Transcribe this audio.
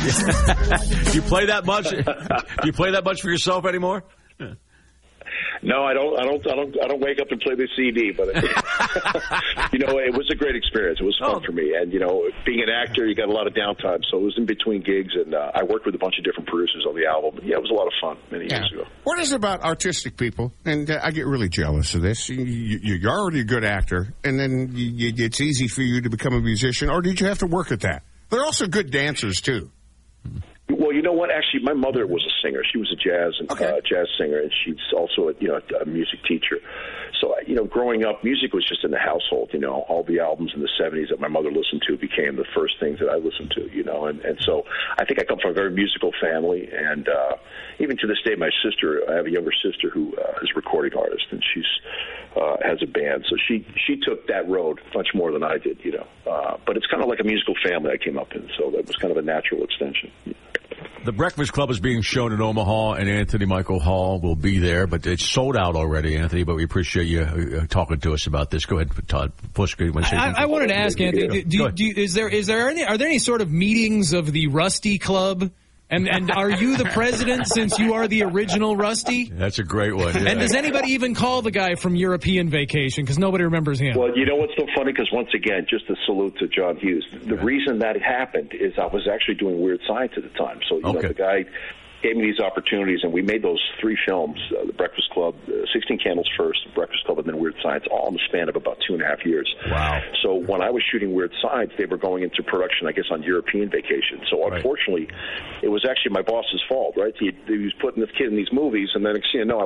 Do you play that much? Do you play that much for yourself anymore? No, I don't wake up and play the CD, but it was a great experience. It was fun for me, and being an actor, you got a lot of downtime, so it was in between gigs, and I worked with a bunch of different producers on the album. Yeah, it was a lot of fun many years ago. What is it about artistic people? And I get really jealous of this. You're already a good actor, and then it's easy for you to become a musician, or did you have to work at that? They're also good dancers too. Well, you know what? Actually, my mother was a singer. She was a jazz singer, and she's also a music teacher. So, growing up, music was just in the household. All the albums in the 70s that my mother listened to became the first things that I listened to. And so I think I come from a very musical family, and even to this day, my sister, I have a younger sister who is a recording artist, and she's has a band. So she took that road much more than I did. But it's kind of like a musical family I came up in, so that was kind of a natural extension. The Breakfast Club is being shown in Omaha, and Anthony Michael Hall will be there, but it's sold out already, Anthony, but we appreciate you talking to us about this. Go ahead, Todd. I wanted to ask, Anthony, are there any sort of meetings of the Rusty Club? And are you the president since you are the original Rusty? That's a great one. Yeah. And does anybody even call the guy from European Vacation? Because nobody remembers him. Well, you know what's so funny? Because once again, just a salute to John Hughes. The reason that it happened is I was actually doing Weird Science at the time. So, the guy gave me these opportunities, and we made those 3 films, The Breakfast Club, 16 Candles first, The Breakfast Club, and then Weird Science, all in the span of about 2.5 years. Wow. So when I was shooting Weird Science, they were going into production, I guess, on European vacation. So unfortunately, it was actually my boss's fault, right? He was putting this kid in these movies, and then, I